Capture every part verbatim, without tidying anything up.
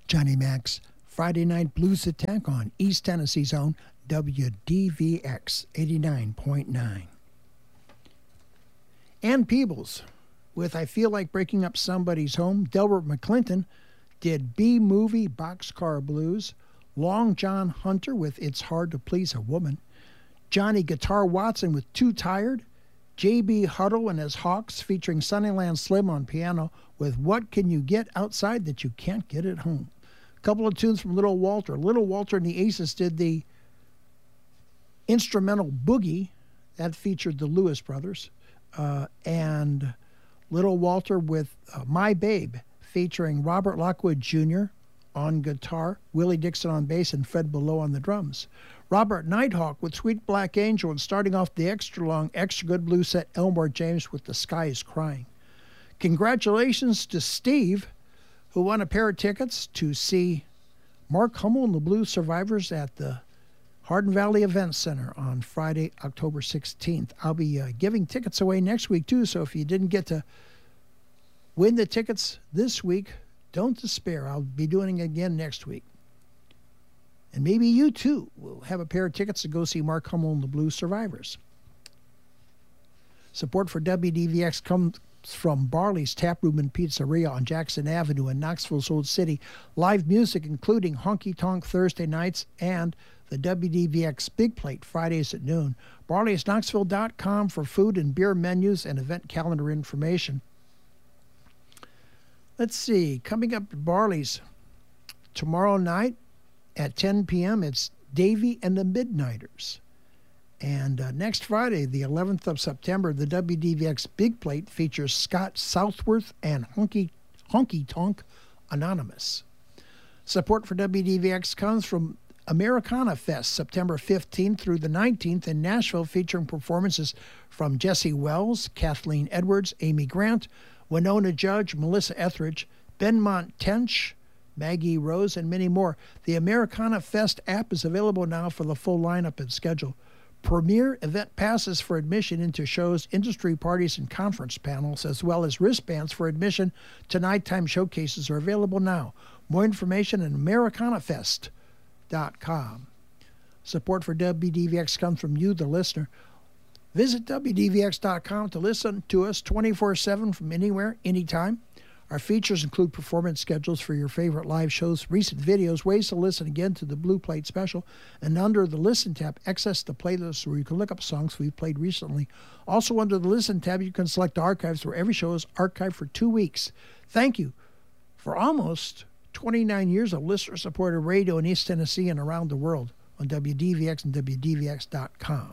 Johnny Mac's Friday Night Blues Attack on East Tennessee's own W D V X eighty-nine point nine. Ann Peebles with I Feel Like Breaking Up Somebody's Home. Delbert McClinton did B-Movie Boxcar Blues. Long John Hunter with It's Hard to Please a Woman. Johnny Guitar Watson with Too Tired. J B Huddle and his Hawks featuring Sunnyland Slim on piano with What Can You Get Outside That You Can't Get at Home. A couple of tunes from Little Walter. Little Walter and the Aces did the instrumental Boogie. That featured the Lewis brothers. Uh, and Little Walter with uh, My Babe featuring Robert Lockwood Junior on guitar, Willie Dixon on bass, and Fred Below on the drums. Robert Nighthawk with Sweet Black Angel, and starting off the extra long, extra good blues set, Elmore James with The Sky is Crying. Congratulations to Steve, who won a pair of tickets to see Mark Hummel and the Blues Survivors at the Hardin Valley Event Center on Friday, October sixteenth. I'll be uh, giving tickets away next week, too, so if you didn't get to win the tickets this week, don't despair. I'll be doing it again next week. And maybe you, too, will have a pair of tickets to go see Mark Hummel and the Blues Survivors. Support for W D V X comes from Barley's Tap Room and Pizzeria on Jackson Avenue in Knoxville's Old City. Live music, including Honky Tonk Thursday nights and the W D V X Big Plate Fridays at noon. Barley's Knoxville dot com for food and beer menus and event calendar information. Let's see, coming up at Barley's tomorrow night at ten p.m., it's Davy and the Midnighters. And uh, next Friday, the eleventh of September, the W D V X Big Plate features Scott Southworth and Honky, Honky Tonk Anonymous. Support for W D V X comes from Americana Fest, September fifteenth through the nineteenth in Nashville, featuring performances from Jesse Wells, Kathleen Edwards, Amy Grant, Winona Judge, Melissa Etheridge, Benmont Tench, Maggie Rose, and many more. The Americana Fest app is available now for the full lineup and schedule. Premier event passes for admission into shows, industry parties, and conference panels, as well as wristbands for admission to nighttime showcases are available now. More information at americana fest dot com. Support for W D V X comes from you, the listener. Visit W D V X dot com to listen to us twenty-four seven from anywhere, anytime. Our features include performance schedules for your favorite live shows, recent videos, ways to listen again to the Blue Plate Special, and under the Listen tab, access the playlist where you can look up songs we've played recently. Also under the Listen tab, you can select archives where every show is archived for two weeks. Thank you for almost twenty-nine years of listener-supported radio in East Tennessee and around the world on W D V X and W D V X dot com.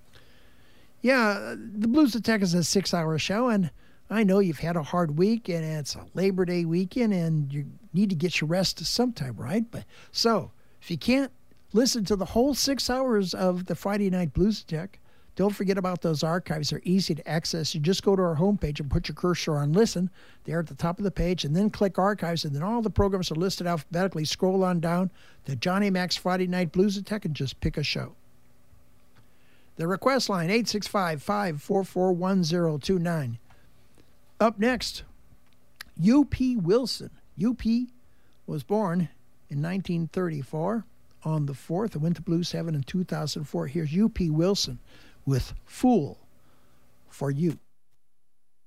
Yeah, the Blues Attack is a six-hour show, and I know you've had a hard week, and it's a Labor Day weekend, and you need to get your rest sometime, right? But so, if you can't listen to the whole six hours of the Friday Night Blues Attack, don't forget about those archives. They're easy to access. You just go to our homepage and put your cursor on Listen there at the top of the page, and then click Archives, and then all the programs are listed alphabetically. Scroll on down to Johnny Mac's Friday Night Blues Attack and just pick a show. The request line, eight six five, five four four, one zero two nine. Up next, U P Wilson. U P was born in nineteen thirty-four on the fourth and went to Blues Heaven in two thousand four. Here's U P Wilson with Fool for You.